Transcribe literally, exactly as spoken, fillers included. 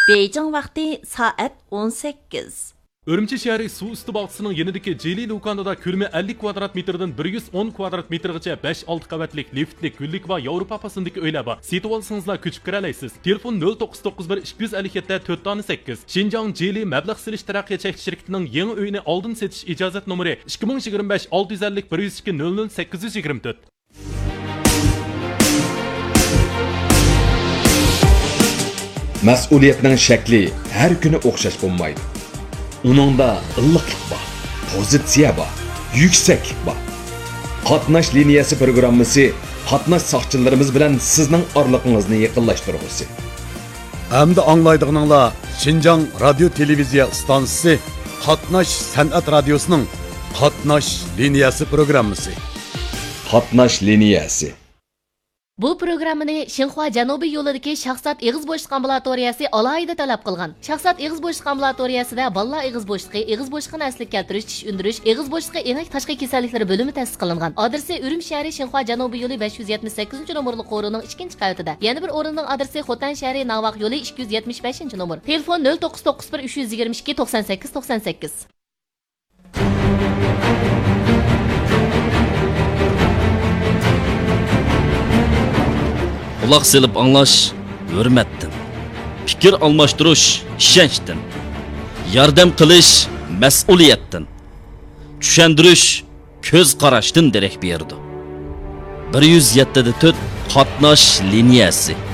Beijing vaqti soat o'n sakkiz. Urumchi shahri suv usti bog'chisining yanidagi Jeli do'konida ko'lami ellik kvadrat metrdan bir yuz o'n kvadrat metrgacha besh olti qavatlik liftlik, gullik va Yevropa pasındagi uylar bor. Setib olsangizlar ko'chib kira olasiz. Telefon nol to'qqiz to'qqiz bir ikki yuz ellik yetti to'rt sakkiz. Xinjiang Jeli mablag' silish taraqqiyot chekish shirkatining yangi uyini oldin setish ijozat nomeri ikki ming yigirma besh olti yuz ellik bir yuz ikki nol nol sakkiz yuz yigirma to'rt. Mas'uliyatning shakli har kuni o'xshash bo'lmaydi. Uningda illiqlik bor, pozitsiya bor, yuksaklik bor. Qatnash liniyasi programmasi qatnash soqchilarimiz bilan sizning orliqingizni yaqinlashtirgusi. Hamda anglaydiganinglar Xinjiang radio televiziya stansiyasi Qatnash san'at radiosining Qatnash liniyasi programmasi. Qatnash liniyasi. Bu programmani Xinhua Janubiy yo'lidagi Shahzod Ig'iz bo'shliq ambulatoriyasi alohida talab qilgan. Shahzod Ig'iz bo'shliq ambulatoriyasida bolalar ig'iz bo'shliqi, ig'iz bo'shliqini asliga keltirish, tish undirish, ig'iz bo'shliqi enak tashqi kasalliklari bo'limi ta'sis qilingan. Adresi Urumchi shahri Xinhua Janubiy yo'li besh yuz yetmish sakkizinchi nomerli qo'rining ikkinchi qavatida. Yana bir o'rinning adresi Xotan shahri Navaq yo'li ikki yuz yetmish beshinchi nomer. Telefon nol to'qqiz to'qqiz bir uch yuz yigirma ikki to'qson sakkiz to'qson sakkiz. Quloq silib anglash hurmatdan, fikr almashtirish ishonchdan, yordam qilish mas'uliyatdan, tushuntirish ko'z qarashdan darak berdi. bir yuz yetti to'rt Qatnash liniyasi.